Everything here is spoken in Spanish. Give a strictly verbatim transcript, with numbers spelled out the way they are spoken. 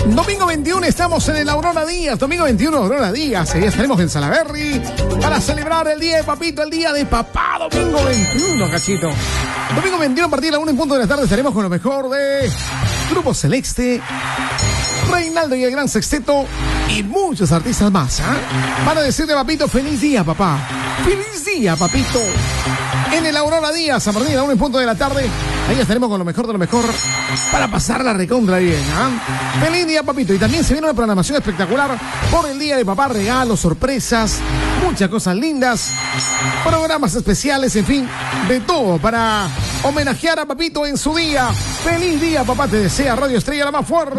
Domingo veintiuno estamos en el Aurora Díaz. Domingo veintiuno, Aurora Díaz. Ya estaremos en Salaberry para celebrar el día de Papito, el día de papá. Domingo veintiuno, cachito. Domingo veintiuno a partir de la una en punto de la tarde estaremos con lo mejor de Grupo Celeste, Reinaldo y el Gran Sexteto y muchos artistas más, ¿eh? Para decirle a Papito, feliz día, papá. Feliz día, papito. En el Aurora Díaz, a partir de la una en punto de la tarde, ahí estaremos con lo mejor de lo mejor para pasarla recontra bien, ¿eh? Feliz día, papito. Y también se viene una programación espectacular por el día de papá, regalos, sorpresas, muchas cosas lindas, programas especiales, en fin, de todo para homenajear a papito en su día. Feliz día, papá, te desea Radio Estrella, la más fuerte.